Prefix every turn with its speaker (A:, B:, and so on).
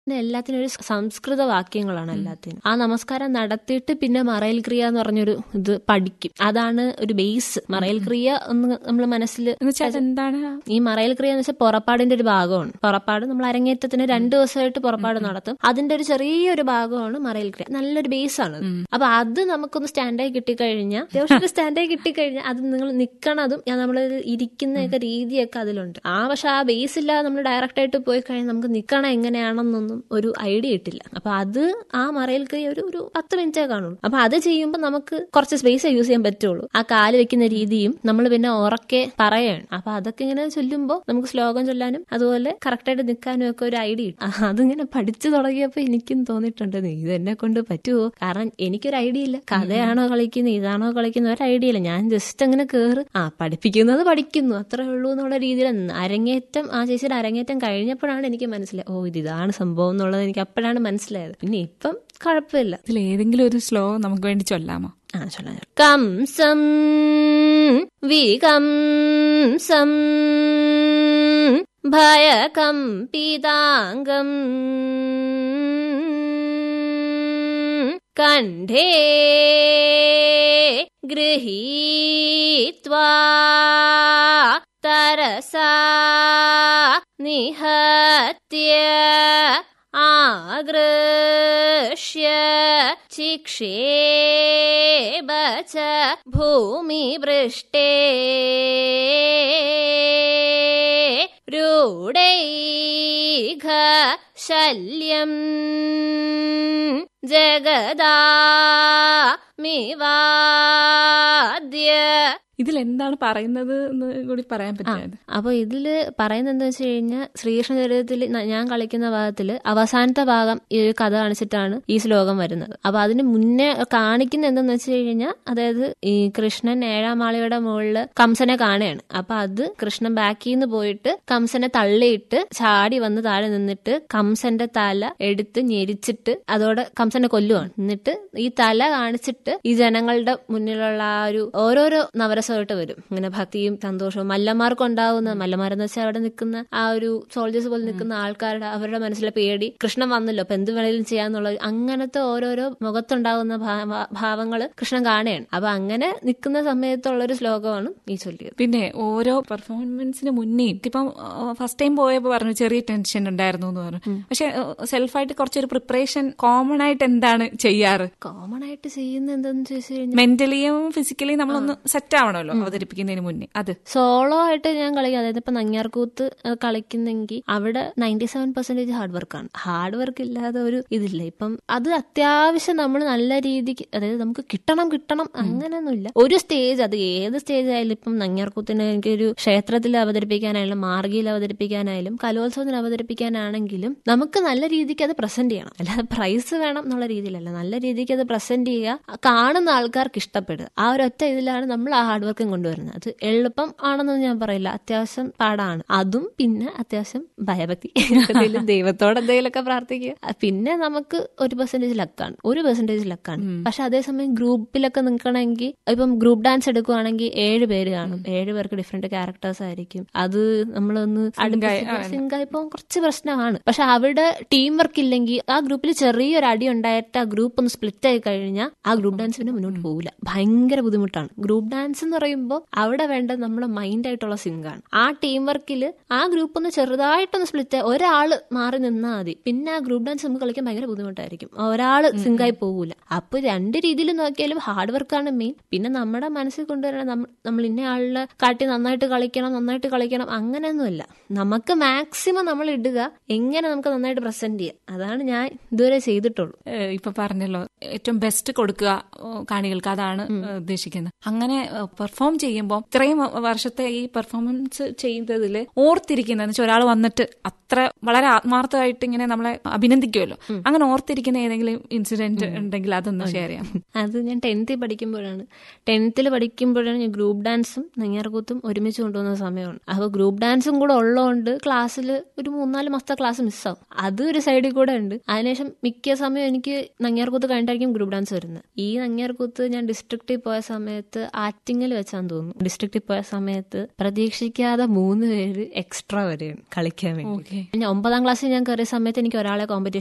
A: എല്ലാത്തിനും ഒരു സംസ്കൃത വാക്യങ്ങളാണ് എല്ലാത്തിനും. ആ നമസ്കാരം നടത്തിയിട്ട് പിന്നെ മറയൽ ക്രിയ എന്ന് പറഞ്ഞൊരു ഇത് പഠിക്കും. അതാണ് ഒരു ബേസ്. മറയൽ ക്രിയ ഒന്ന് നമ്മൾ മനസ്സിൽ
B: എന്താണ്
A: ഈ മറയൽ ക്രിയ എന്ന് വെച്ചാൽ പുറപ്പാടിന്റെ ഒരു ഭാഗമാണ്. പുറപ്പാട് നമ്മൾ അരങ്ങേറ്റത്തിന് 2 ദിവസമായിട്ട് പുറപ്പാട് നടത്തും. അതിന്റെ ഒരു ചെറിയൊരു ഭാഗമാണ് മറയൽ ക്രിയ. നല്ലൊരു ബേസ് ആണ്. അപ്പൊ അത് നമുക്കൊന്ന് സ്റ്റാൻഡായി കിട്ടിക്കഴിഞ്ഞാൽ, അത്യാവശ്യം സ്റ്റാൻഡായി കിട്ടിക്കഴിഞ്ഞാൽ അത് നിങ്ങൾ നിൽക്കണതും നമ്മൾ ഇരിക്കുന്നൊക്കെ രീതിയൊക്കെ അതിലുണ്ട്. പക്ഷെ ആ ബേസ് ഇല്ലാതെ നമ്മൾ ഡയറക്റ്റ് ആയിട്ട് പോയി കഴിഞ്ഞാൽ നമുക്ക് നിൽക്കണം എങ്ങനെയാണെന്നൊന്നും ഒരു ഐഡിയ കിട്ടില്ല. അപ്പൊ അത് ആ മറയൽ ക്രിയ ഒരു 10 മിനിറ്റേ കാണുള്ളൂ. അപ്പൊ അത് ചെയ്യുമ്പോൾ നമുക്ക് കുറച്ച് സ്പേസ് യൂസ് ചെയ്യാൻ പറ്റുള്ളൂ. ആ കാല് വെക്കുന്ന രീതിയും നമ്മൾ പിന്നെ ഉറക്കെ പറയാണ്. അപ്പൊ അതൊക്കെ ഇങ്ങനെ ചൊല്ലുമ്പോൾ നമുക്ക് ശ്ലോകം ചൊല്ലാനും അതുപോലെ കറക്റ്റായിട്ട് നിൽക്കാനും ഒക്കെ ഒരു ഐഡിയ കിട്ടും. അതിങ്ങനെ പഠിച്ചു തുടങ്ങിയപ്പോ എനിക്കും തോന്നിയിട്ടുണ്ട് ഇത് എന്നെ കൊണ്ട് പറ്റുമോ. കാരണം എനിക്കൊരു ഐഡിയ ഇല്ല. കഥയാണോ കളിക്കുന്നത്, ഇതാണോ കളിക്കുന്നത്, ഒരു ഐഡിയ ഇല്ല. ഞാൻ ജസ്റ്റ് അങ്ങനെ കേറ് പഠിപ്പിക്കുന്നത് പഠിക്കുന്നു, അത്രേ ഉള്ളൂ എന്നുള്ള രീതിയിൽ അരങ്ങേറ്റം, ആ ചേച്ചിയുടെ അരങ്ങേറ്റം കഴിഞ്ഞപ്പോഴാണ് എനിക്ക് മനസ്സിലായത് ഇതാണ് സംഭവം എന്നുള്ളത്. എനിക്ക് അപ്പോഴാണ് മനസ്സിലായത്. പിന്നെ ഇപ്പം കുഴപ്പമില്ല.
B: ഇതിൽ ഏതെങ്കിലും ഒരു ശ്ലോകം നമുക്ക് വേണ്ടി ചൊല്ലാമോ?
A: ചൊല്ലാം. കംസം വികംസം ഭയകംപിതാംഗം കണ്ഠേ ഗൃഹീത്വാ തരസാ നിഹത്യ ആഗൃഷ്യ ചിക്ഷേപ ച ഭൂമിപൃഷ്ടേ രൂഢൈഘ ശല്യം ജഗദാമിവാദ്യ.
B: ഇതിൽ എന്താണ് പറയുന്നത് എന്ന് കൂടി പറയാൻ പറ്റും.
A: അപ്പൊ ഇതില് പറയുന്നത് എന്താ വെച്ച് കഴിഞ്ഞാൽ, ശ്രീകൃഷ്ണ ചരിത്രത്തിൽ ഞാൻ കളിക്കുന്ന ഭാഗത്തില് അവസാനത്തെ ഭാഗം ഈ ഒരു കഥ കാണിച്ചിട്ടാണ് ഈ ശ്ലോകം വരുന്നത്. അപ്പൊ അതിന് മുന്നേ കാണിക്കുന്ന എന്തെന്ന് വെച്ച് കഴിഞ്ഞാൽ, അതായത് ഈ കൃഷ്ണൻ 7-ാം മാളികയുടെ മുകളില് കംസനെ കാണുകയാണ്. അപ്പൊ അത് കൃഷ്ണൻ ബാക്കിൽ നിന്ന് പോയിട്ട് കംസനെ തള്ളിയിട്ട് ചാടി വന്ന് താഴെ നിന്നിട്ട് കംസന്റെ തല എടുത്ത് ഞെരിച്ചിട്ട് അതോടെ കംസനെ കൊല്ലുവാണ്. എന്നിട്ട് ഈ തല കാണിച്ചിട്ട് ഈ ജനങ്ങളുടെ മുന്നിലുള്ള ആ ഒരു ഓരോരോ നവരസമായിട്ട് വരും. ഇങ്ങനെ ഭക്തിയും സന്തോഷവും മല്ലന്മാർക്ക് ഉണ്ടാവുന്ന, മല്ലന്മാരെന്ന് വെച്ചാൽ അവിടെ നിൽക്കുന്ന ആ ഒരു സോൾജേഴ്സ് പോലെ നിൽക്കുന്ന ആൾക്കാരുടെ അവരുടെ മനസ്സിലെ പേടി, കൃഷ്ണൻ വന്നല്ലോ അപ്പൊ എന്ത് വേണേലും ചെയ്യാന്നുള്ള അങ്ങനത്തെ ഓരോരോ മുഖത്തുണ്ടാകുന്ന ഭാവങ്ങള് കൃഷ്ണൻ കാണുകയാണ്. അപ്പൊ അങ്ങനെ നിൽക്കുന്ന സമയത്തുള്ളൊരു ശ്ലോകമാണ് ഈ ചൊല്ലിയത്.
B: പിന്നെ ഓരോ പെർഫോമൻസിന് മുന്നേ ഇപ്പം ഫസ്റ്റ് ടൈം പോയപ്പോ പറഞ്ഞു ചെറിയ ടെൻഷൻ ഉണ്ടായിരുന്നു എന്ന് പറഞ്ഞു. പക്ഷെ സെൽഫായിട്ട് കുറച്ചൊരു പ്രിപ്പറേഷൻ കോമൺ ആയിട്ട് എന്താണ് ചെയ്യാറ്?
A: കോമൺ ആയിട്ട് ചെയ്യുന്ന എന്താന്ന് ചോദിച്ചു കഴിഞ്ഞാൽ,
B: മെന്റലിയും ഫിസിക്കലിയും നമ്മളൊന്ന് സെറ്റ് ആവണമല്ലോ അവതരിപ്പിക്കുന്നതിന് മുന്നേ. അത്
A: സോളോ ആയിട്ട് ഞാൻ കളിക്കും. അതായത് ഇപ്പൊ നങ്ങ്യാർകൂത്ത് കളിക്കുന്നെങ്കിൽ അവിടെ 97% ഹാർഡ് വർക്കാണ്. ഹാർഡ് വർക്ക് ഇല്ലാതെ ഒരു ഇതില്ല. ഇപ്പം അത് അത്യാവശ്യം നമ്മൾ നല്ല രീതിക്ക്, അതായത് നമുക്ക് കിട്ടണം അങ്ങനെയൊന്നുമില്ല. ഒരു സ്റ്റേജ്, അത് ഏത് സ്റ്റേജ് ആയാലും, ഇപ്പം നങ്ങ്യാർകൂത്തിന് എനിക്കൊരു ക്ഷേത്രത്തിൽ അവതരിപ്പിക്കാനായാലും മാർഗിയിൽ അവതരിപ്പിക്കാനായാലും കലോത്സവത്തിന് അവതരിപ്പിക്കാനാണെങ്കിലും നമുക്ക് നല്ല രീതിക്ക് അത് പ്രസന്റ് ചെയ്യണം. അല്ലാതെ പ്രൈസ് വേണം എന്നുള്ള രീതിയിലല്ല, നല്ല രീതിക്ക് അത് പ്രസന്റ് ചെയ്യുക, കാണുന്ന ആൾക്കാർക്ക് ഇഷ്ടപ്പെടുക. ആ ഒരൊറ്റ ഇതിലാണ് നമ്മൾ ആ ഹാർഡ് വർക്കും കൊണ്ടുവരുന്നത്. അത് എളുപ്പം ആണെന്നൊന്നും ഞാൻ പറയില്ല, അത്യാവശ്യം പാടാണ്. അതും പിന്നെ അത്യാവശ്യം ഭയഭക്തി, ദൈവത്തോട് എന്തെങ്കിലുമൊക്കെ പ്രാർത്ഥിക്കുക. പിന്നെ നമുക്ക് 1% ലക്കാണ്, 1% ലക്കാണ്. പക്ഷെ അതേസമയം ഗ്രൂപ്പിലൊക്കെ നിൽക്കണമെങ്കിൽ, ഇപ്പം ഗ്രൂപ്പ് ഡാൻസ് എടുക്കുവാണെങ്കിൽ 7 പേര് കാണും, 7 പേർക്ക് ഡിഫറെന്റ് ക്യാരക്ടേഴ്സ് ആയിരിക്കും. അത് നമ്മളൊന്ന് സിങ്കായിപ്പോ കുറച്ച് പ്രശ്നമാണ്. പക്ഷെ അവിടെ ടീം വർക്ക് ഇല്ലെങ്കിൽ, ആ ഗ്രൂപ്പിൽ ചെറിയൊരു അടി ഉണ്ടായിട്ട് ആ ഗ്രൂപ്പ് ഒന്ന് സ്പ്ലിറ്റ് ആയി കഴിഞ്ഞാൽ ആ ഗ്രൂപ്പ് ഡാൻസ് പിന്നെ മുന്നോട്ട് പോകില്ല. ഭയങ്കര ബുദ്ധിമുട്ടാണ്. ഗ്രൂപ്പ് ഡാൻസ് എന്ന് പറയുമ്പോൾ അവിടെ വേണ്ടത് നമ്മുടെ മൈൻഡ് ആയിട്ടുള്ള സിങ്കാണ്. ആ ടീം വർക്കിൽ ആ ഗ്രൂപ്പ് ഒന്ന് ചെറുതായിട്ടൊന്ന് സ്പ്ലിറ്റ് ആയി ഒരാള് മാറി നിന്നാൽ മതി. പിന്നെ ആ ഗ്രൂപ്പ് ഡാൻസ് നമുക്ക് കളിക്കാൻ ഭയങ്കര ബുദ്ധിമുട്ടായിരിക്കും, ഒരാള് സിങ്കായി പോകൂല. അപ്പൊ 2 രീതിയിൽ നോക്കിയാലും ഹാർഡ് വർക്കാണ് മെയിൻ. പിന്നെ നമ്മുടെ മനസ്സിൽ കൊണ്ടുവരണം നമ്മൾ ഇന്ന ആളിനെ കാട്ടി നന്നായിട്ട് കളിക്കണം അങ്ങനെയൊന്നുമില്ല. നമുക്ക് മാക്സിമം നമ്മൾ ഇടുക, എങ്ങനെ നമുക്ക് നന്നായിട്ട് പ്രസന്റ് ചെയ്യാം, അതാണ് ഞാൻ ഇതുവരെ ചെയ്തിട്ടുള്ളൂ.
B: ഇപ്പൊ പറഞ്ഞല്ലോ ഏറ്റവും ബെസ്റ്റ് കൊടുക്കുക കാണികൾക്ക്, അതാണ് ഉദ്ദേശിക്കുന്നത്. അങ്ങനെ പെർഫോം ചെയ്യുമ്പോൾ ഇത്രയും വർഷത്തെ ഈ പെർഫോമൻസ് ചെയ്തതിൽ ഓർത്തിരിക്കുന്ന ഒരാൾ വന്നിട്ട് അത്ര വളരെ ആത്മാർത്ഥമായിട്ട് ഇങ്ങനെ നമ്മളെ അഭിനന്ദിക്കുമല്ലോ, അങ്ങനെ ഓർത്തിരിക്കുന്ന ഏതെങ്കിലും ഇൻസിഡന്റ് ഉണ്ടെങ്കിൽ അതൊന്ന് ഷെയർ ചെയ്യാം.
A: അത് ഞാൻ 10th പഠിക്കുമ്പോഴാണ് ഞാൻ ഗ്രൂപ്പ് ഡാൻസും നങ്ങ്യാർകൂത്തും ഒരുമിച്ച് കൊണ്ടുവന്ന സമയമാണ്. അപ്പൊ ഗ്രൂപ്പ് ഡാൻസും കൂടെ ഉള്ളതുകൊണ്ട് ക്ലാസ്സിൽ ഒരു 3-4 മാസത്തെ ക്ലാസ് മിസ്സാവും. അത് ഒരു സൈഡിൽ കൂടെ ഉണ്ട്. അതിനുശേഷം മിക്ക സമയം എനിക്ക് നങ്ങ്യാർകൂത്ത് കഴിഞ്ഞിട്ടായിരിക്കും ഗ്രൂപ്പ് ഡാൻസ് വരുന്നത്. ഈ നങ്ങ്യാർകൂത്ത് ഞാൻ ഡിസ്ട്രിക്റ്റിൽ പോയ സമയത്ത് ആറ്റിങ്ങൽ 9-ൽ വെച്ചാന്ന് തോന്നുന്നു ഡിസ്ട്രിക്റ്റിൽ പോയ സമയത്ത് പ്രതീക്ഷിക്കാതെ 3 പേര് എക്സ്ട്രാ വരെയാണ് കളിക്കാൻ വേണ്ടി. ഞാൻ 9ാം ക്ലാസ്സിൽ ഞാൻ കയറിയ സമയത്ത് എനിക്ക് ഒരാളെ കോമ്പറ്റീഷൻ